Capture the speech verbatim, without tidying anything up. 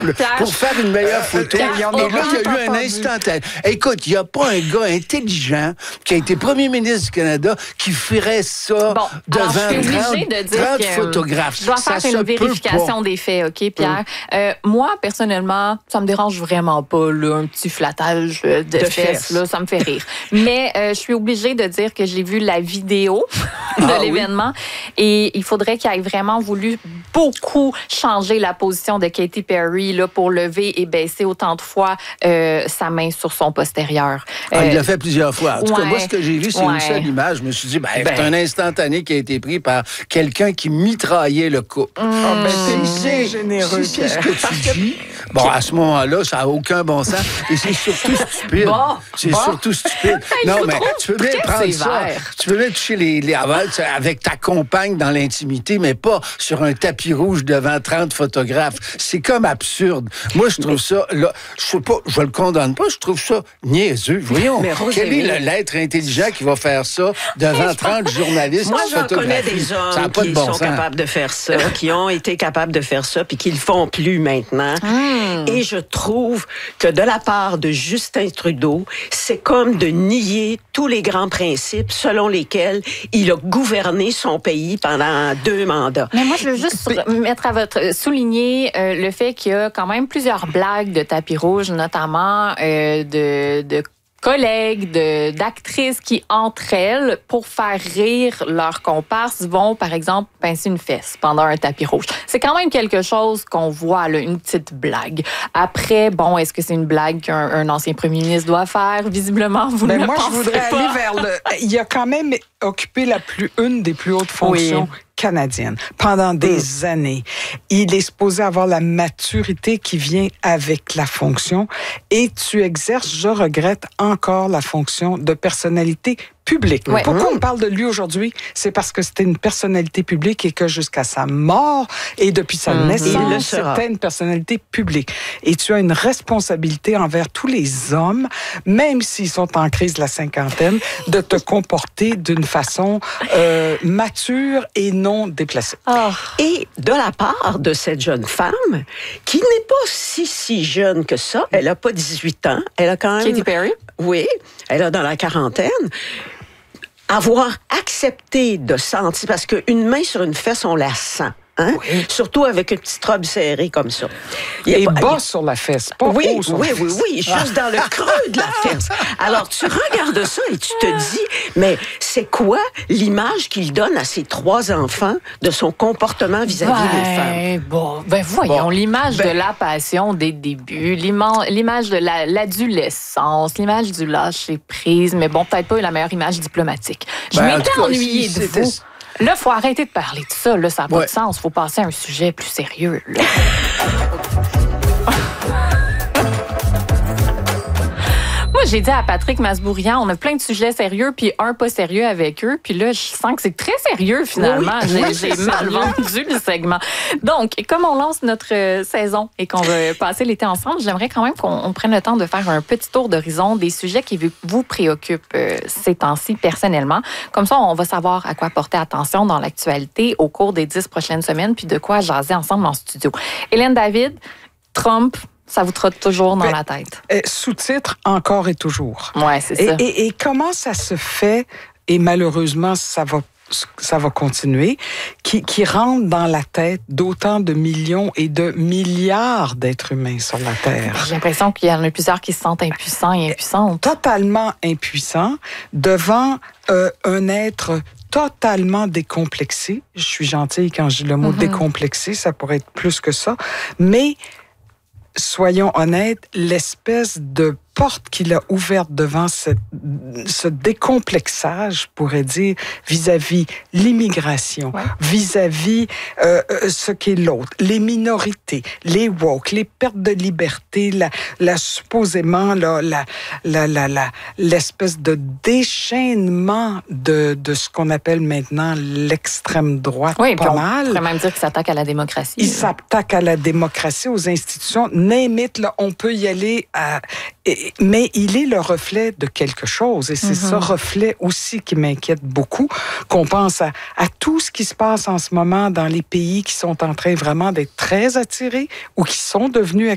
pour faire une meilleure photo. Pierre, Et là, il y a eu un instantané. Écoute, il n'y a pas un gars intelligent qui a été premier ministre du Canada qui ferait ça bon, devant alors, trente, de dire trente que, photographes. Je dois ça faire une vérification des faits, OK, Pierre? Mm. Euh, moi, personnellement, ça me dérange vraiment pas, là, un petit flattage de, de fesses, fesses, là, ça me fait rire. Mais euh, je suis obligée de dire que j'ai vu la vidéo de ah, l'événement oui. et il faudrait qu'il ait vraiment voulu beaucoup changer la position de Katy Perry là, pour lever et baisser autant de fois euh, sa main sur son postérieur. Ah, euh, il l'a fait plusieurs fois. En tout ouais, cas, moi, ce que j'ai vu, c'est ouais. une seule image. Je me suis dit, ben, ben. c'est un instantané qui a été pris par quelqu'un qui mitraillait le couple. Mmh. Oh, ben, c'est généreux. Si c'est ce que tu dis. Bon, à ce moment-là, ça n'a aucun bon sens. Et c'est surtout stupide. Bon, c'est bon. surtout stupide. Non, mais tu peux bien prendre ça. Tu peux bien toucher les, les avals avec ta compagne dans l'intimité, mais pas sur un tapis rouge devant trente photographes. C'est comme absurde. Moi, je trouve ça, là, je sais pas, je le condamne pas, je trouve ça niaiseux. Voyons, mais quel est l'être intelligent qui va faire ça devant trente journalistes? Moi, j'en connais des hommes qui bon sont sens. capables de faire ça, qui ont été capables de faire ça, puis qui le font plus maintenant. Mmh. Et je trouve que de la part de Justin Trudeau, c'est comme de nier tous les grands principes selon lesquels il a gouverné son pays pendant deux mandats. Mais moi, je veux juste mettre à votre souligner euh, le fait qu'il y a quand même plusieurs blagues de tapis rouge, notamment euh, de, de collègues, de, d'actrices qui, entre elles, pour faire rire leurs comparses, vont, par exemple, pincer une fesse pendant un tapis rouge. C'est quand même quelque chose qu'on voit, là, une petite blague. Après, bon, est-ce que c'est une blague qu'un un ancien premier ministre doit faire? Visiblement, vous ben ne le moi, pensez je voudrais pas. aller vers le... Il a quand même occupé la plus, une des plus hautes fonctions oui. canadiennes pendant des mmh. années. Il est supposé avoir la maturité qui vient avec la fonction et tu exerces, je regrette, encore la fonction de personnalité publique. Ouais. Pourquoi on parle de lui aujourd'hui? C'est parce que c'était une personnalité publique et que jusqu'à sa mort et depuis sa mmh. naissance, c'était une personnalité publique. Et tu as une responsabilité envers tous les hommes, même s'ils sont en crise de la cinquantaine, de te comporter d'une façon euh, mature et non déplacée. Oh. Et de la part de cette jeune femme, qui n'est pas si, si jeune que ça, elle n'a pas dix-huit ans, elle a quand même... Katy Perry? Oui, elle a dans la quarantaine. Avoir accepté de sentir, parce qu'une main sur une fesse, on la sent. Hein? Oui. Surtout avec une petite robe serrée comme ça. Il Et pas, bas il... sur la fesse, pas oui, haut sur oui, la fesse. Oui, oui, oui, juste dans le creux de la fesse. Alors, tu regardes ça et tu te dis, mais c'est quoi l'image qu'il donne à ses trois enfants de son comportement vis-à-vis ben, des femmes? Bon, ben voyons, bon, l'image ben, de la passion des débuts, l'image de la, l'adolescence, l'image du lâcher-prise, mais bon, peut-être pas la meilleure image diplomatique. Je ben, m'étais ennuyée si, de vous. Là, il faut arrêter de parler de ça. Là, ça n'a pas ouais. de sens. Il faut passer à un sujet plus sérieux. Là. Moi, j'ai dit à Patrick Masbourian, on a plein de sujets sérieux, puis un pas sérieux avec eux. Puis là, je sens que c'est très sérieux, finalement. Oui, j'ai, oui, j'ai mal vendu le segment. Donc, comme on lance notre euh, saison et qu'on va passer l'été ensemble, j'aimerais quand même qu'on on prenne le temps de faire un petit tour d'horizon des sujets qui vous préoccupent euh, ces temps-ci personnellement. Comme ça, on va savoir à quoi porter attention dans l'actualité au cours des dix prochaines semaines, puis de quoi jaser ensemble en studio. Hélène David, Trump... Ça vous trotte toujours dans ben, la tête. Euh, sous-titre, encore et toujours. Oui, c'est ça. Et, et, et comment ça se fait, et malheureusement, ça va ça va continuer, qui, qui rentre dans la tête d'autant de millions et de milliards d'êtres humains sur la Terre. J'ai l'impression qu'il y en a plusieurs qui se sentent impuissants et impuissantes. Totalement impuissants devant euh, un être totalement décomplexé. Je suis gentille quand je dis le mot mm-hmm. décomplexé, ça pourrait être plus que ça, mais soyons honnêtes, l'espèce de porte qu'il a ouverte devant cette, ce décomplexage, je pourrais dire, vis-à-vis l'immigration, ouais. vis-à-vis euh, ce qu'est l'autre, les minorités, les woke, les pertes de liberté, la, la supposément là, la, la, la, la, l'espèce de déchaînement de, de ce qu'on appelle maintenant l'extrême droite, oui, pas on mal. On pourrait même dire qu'il s'attaque à la démocratie. Il s'attaque à la démocratie, aux institutions. Name it, là, on peut y aller à... Et, mais il est le reflet de quelque chose. Et c'est mm-hmm. ce reflet aussi qui m'inquiète beaucoup, qu'on pense à, à tout ce qui se passe en ce moment dans les pays qui sont en train vraiment d'être très attirés ou qui sont devenus